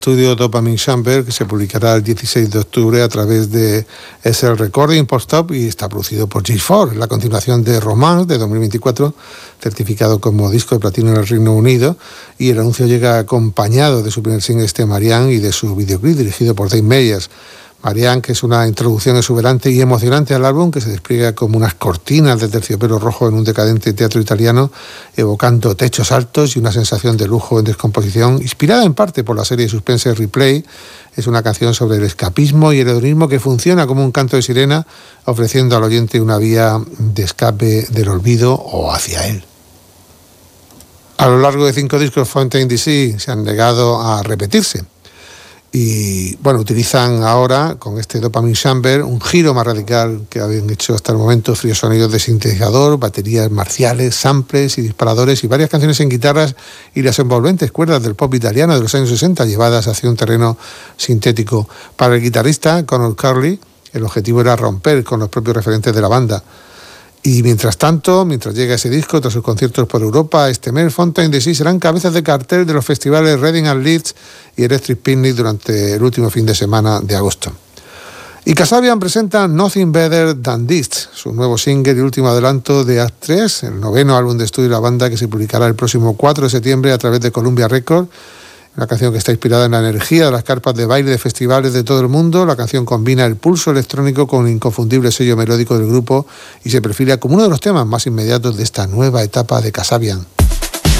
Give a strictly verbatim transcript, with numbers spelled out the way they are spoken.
Estudio Dopamine Chamber, que se publicará el dieciséis de octubre a través de S L Recording Post-Stop y está producido por G cuatro, la continuación de Romance de dos mil veinticuatro, certificado como disco de platino en el Reino Unido, y el anuncio llega acompañado de su primer single, este Marianne, y de su videoclip dirigido por Dave Meyers. Marianne, que es una introducción exuberante y emocionante al álbum, que se despliega como unas cortinas de terciopelo rojo en un decadente teatro italiano, evocando techos altos y una sensación de lujo en descomposición, inspirada en parte por la serie de suspense Replay. Es una canción sobre el escapismo y el hedonismo que funciona como un canto de sirena, ofreciendo al oyente una vía de escape del olvido o hacia él. A lo largo de cinco discos, Fontaine D C se han negado a repetirse. Y bueno, utilizan ahora con este Dopamine Chamber un giro más radical que habían hecho hasta el momento, fríos sonidos de sintetizador, baterías marciales, samples y disparadores y varias canciones en guitarras y las envolventes cuerdas del pop italiano de los años sesenta llevadas hacia un terreno sintético. Para el guitarrista Conor Curley, el objetivo era romper con los propios referentes de la banda. Y mientras tanto, mientras llega ese disco, tras sus conciertos por Europa, este mes, Fontaine D C serán cabezas de cartel de los festivales Reading and Leeds y Electric Picnic durante el último fin de semana de agosto. Y Kasabian presenta Nothing Better Than This, su nuevo single y último adelanto de Act tres, el noveno álbum de estudio de la banda, que se publicará el próximo cuatro de septiembre a través de Columbia Records. Una canción que está inspirada en la energía de las carpas de baile de festivales de todo el mundo. La canción combina el pulso electrónico con el inconfundible sello melódico del grupo y se perfila como uno de los temas más inmediatos de esta nueva etapa de Kasabian.